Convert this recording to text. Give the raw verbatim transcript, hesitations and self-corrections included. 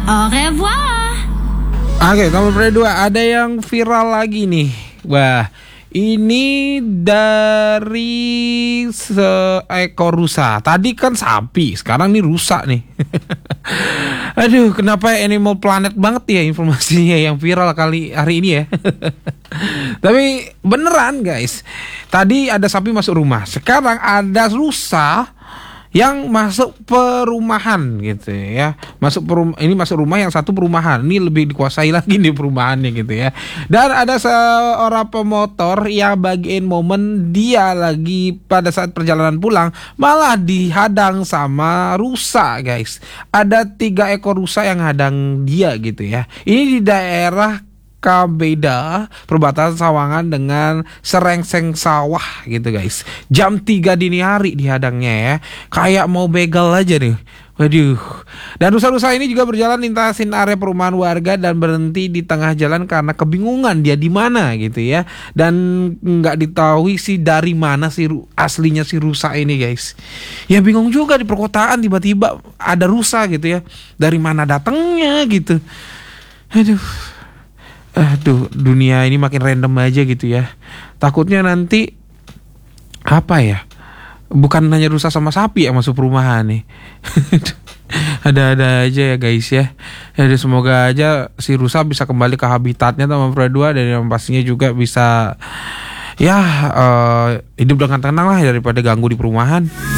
Au revoir. Oke, nomor dua ada yang viral lagi nih. Wah, ini dari seekor rusa. Tadi kan sapi, sekarang nih rusa nih. Aduh, kenapa Animal Planet banget ya informasinya yang viral kali hari ini ya. Tapi beneran guys. Tadi ada sapi masuk rumah. Sekarang ada rusa yang masuk perumahan gitu ya. Masuk perum ini masuk rumah yang satu perumahan. Ini lebih dikuasai lagi nih perumahannya gitu ya. Dan ada seorang pemotor yang bagian momen dia lagi pada saat perjalanan pulang malah dihadang sama rusa, guys. Ada tiga ekor rusa yang hadang dia gitu ya. Ini di daerah Kabeda, perbatasan Sawangan dengan Serengseng Sawah gitu guys. Jam tiga dini hari dihadangnya ya. Kayak mau begal aja nih. Waduh. Dan rusa-rusa ini juga berjalan lintasin area perumahan warga dan berhenti di tengah jalan karena kebingungan dia di mana gitu ya. Dan nggak ditahui sih dari mana sih aslinya si rusa ini guys. Ya bingung juga di perkotaan tiba-tiba ada rusa gitu ya. Dari mana datangnya gitu. Aduh. Aduh, dunia ini makin random aja gitu ya. Takutnya nanti apa ya? Bukan hanya rusa sama sapi yang masuk perumahan nih. Ada-ada aja ya guys ya. Jadi semoga aja si rusa bisa kembali ke habitatnya nomor dua dan yang pastinya juga bisa ya uh, hidup dengan tenang lah daripada ganggu di perumahan.